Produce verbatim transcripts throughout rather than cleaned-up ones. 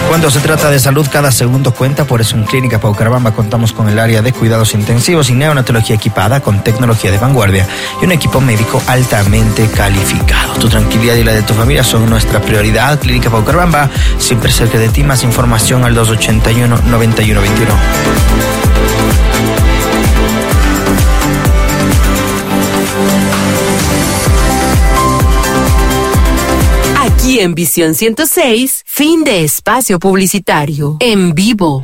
Cuando se trata de salud, cada segundo cuenta, por eso en Clínica Paucarabamba contamos con el área de cuidados intensivos y neonatología equipada con tecnología de vanguardia y un equipo médico altamente calificado. Tu tranquilidad y la de tu familia son nuestra prioridad. Clínica Paucarabamba, siempre cerca de ti. Más información al dos ochenta y uno, noventa y uno veintiuno. Aquí en Visión ciento seis, fin de espacio publicitario, en vivo.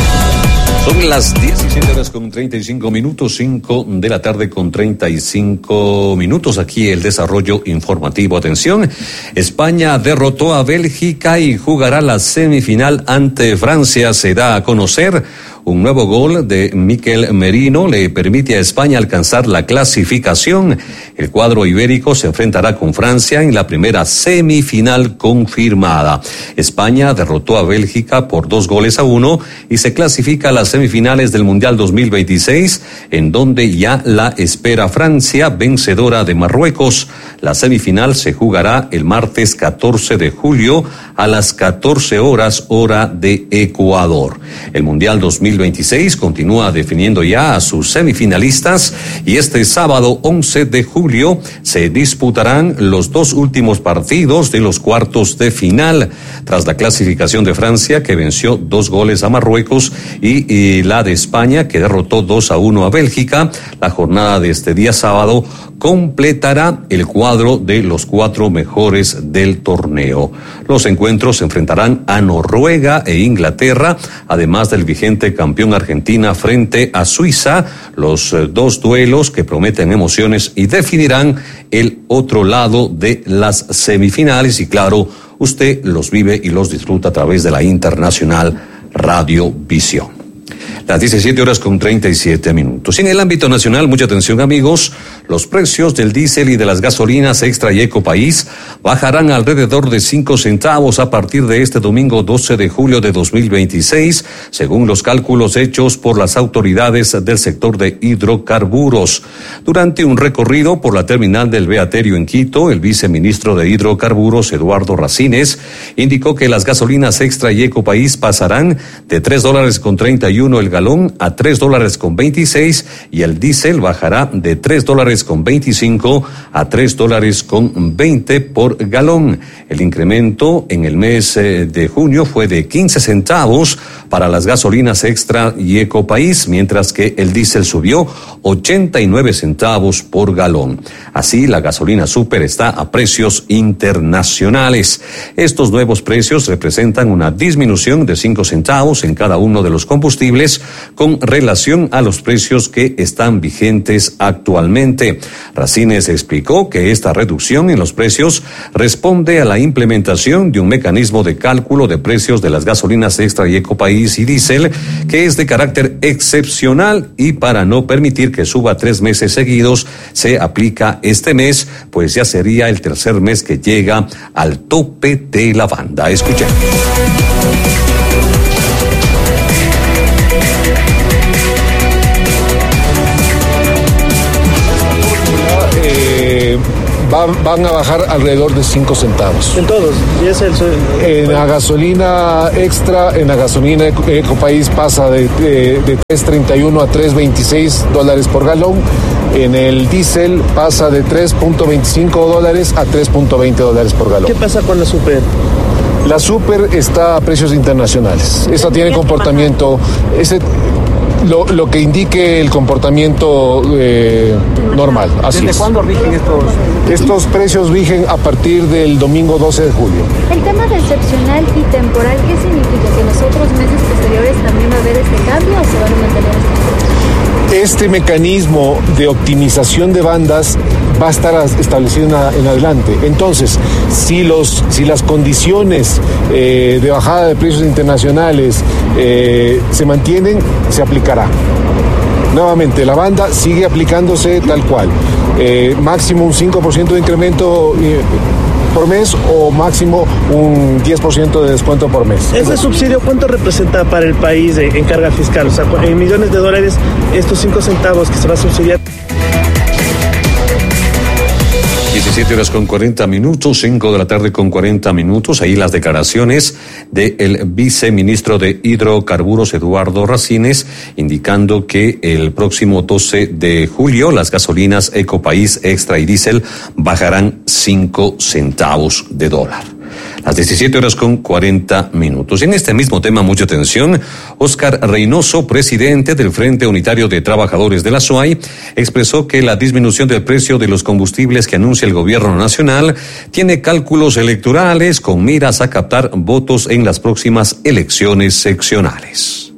Son las diecisiete horas con treinta y cinco minutos, cinco de la tarde con treinta y cinco minutos. Aquí el desarrollo informativo. Atención, España derrotó a Bélgica y jugará la semifinal ante Francia. Se da a conocer. Un nuevo gol de Mikel Merino le permite a España alcanzar la clasificación. El cuadro ibérico se enfrentará con Francia en la primera semifinal confirmada. España derrotó a Bélgica por dos goles a uno y se clasifica a las semifinales del Mundial dos mil veintiséis, en donde ya la espera Francia, vencedora de Marruecos. La semifinal se jugará el martes catorce de julio a las catorce horas hora de Ecuador. El Mundial dos mil veintiséis continúa definiendo ya a sus semifinalistas y este sábado once de julio se disputarán los dos últimos partidos de los cuartos de final. Tras la clasificación de Francia, que venció dos goles a Marruecos, y, y la de España, que derrotó dos a uno a Bélgica, la jornada de este día sábado completará el cuadro de los cuatro mejores del torneo. Los encuentros se enfrentarán a Noruega e Inglaterra, además del vigente campeón Argentina frente a Suiza, los eh, dos duelos que prometen emociones y definirán el otro lado de las semifinales. Y claro, usted los vive y los disfruta a través de la Internacional Radio Visión. Las diecisiete horas con treinta y siete minutos. Y en el ámbito nacional, mucha atención amigos, los precios del diésel y de las gasolinas Extra y Ecopaís bajarán alrededor de cinco centavos a partir de este domingo doce de julio de dos mil veintiséis, según los cálculos hechos por las autoridades del sector de hidrocarburos. Durante un recorrido por la terminal del Beaterio en Quito, el viceministro de Hidrocarburos, Eduardo Racines, indicó que las gasolinas Extra y Ecopaís pasarán de tres dólares con treinta y uno el galón a tres dólares con veintiséis y el diésel bajará de tres dólares con veinticinco a tres dólares con veinte por galón. El incremento en el mes de junio fue de quince centavos para las gasolinas Extra y Ecopaís, mientras que el diésel subió ochenta y nueve centavos por galón. Así, la gasolina Super está a precios internacionales. Estos nuevos precios representan una disminución de cinco centavos en cada uno de los combustibles con relación a los precios que están vigentes actualmente. Racines explicó que esta reducción en los precios responde a la implementación de un mecanismo de cálculo de precios de las gasolinas Extra y Ecopaís y diésel que es de carácter excepcional y para no permitir que suba tres meses seguidos se aplica este mes, pues ya sería el tercer mes que llega al tope de la banda. Escuchen. Van, van a bajar alrededor de cinco centavos. En todos. ¿Y es el, en la gasolina Extra, en la gasolina Ecopaís pasa de, de, de tres treinta y uno a tres veintiséis dólares por galón. En el diésel pasa de tres veinticinco dólares a tres veinte dólares por galón. ¿Qué pasa con la Super? La Super está a precios internacionales. Esa tiene comportamiento... Ese, Lo, lo que indique el comportamiento eh, normal. Así ¿Desde es. cuándo rigen estos? Estos precios rigen a partir del domingo doce de julio. El tema de excepcional y temporal, ¿qué significa? ¿Que en los otros meses posteriores también va a haber este cambio o se van a mantener estos precios? Este mecanismo de optimización de bandas va a estar establecido en, a, en adelante. Entonces, si, los, si las condiciones eh, de bajada de precios internacionales eh, se mantienen, se aplicará. Nuevamente, la banda sigue aplicándose tal cual. Eh, máximo un cinco por ciento de incremento eh, por mes o máximo un diez por ciento de descuento por mes. ¿Ese subsidio cuánto representa para el país en carga fiscal? O sea, en millones de dólares, estos cinco centavos que se va a subsidiar. siete horas con cuarenta minutos, cinco de la tarde con cuarenta minutos. Ahí las declaraciones del viceministro de Hidrocarburos, Eduardo Racines, indicando que el próximo doce de julio las gasolinas Ecopaís Extra y Diésel bajarán cinco centavos de dólar. Las diecisiete horas con cuarenta minutos. En este mismo tema, mucha atención. Óscar Reynoso, presidente del Frente Unitario de Trabajadores de la S U A Y, expresó que la disminución del precio de los combustibles que anuncia el gobierno nacional tiene cálculos electorales con miras a captar votos en las próximas elecciones seccionales.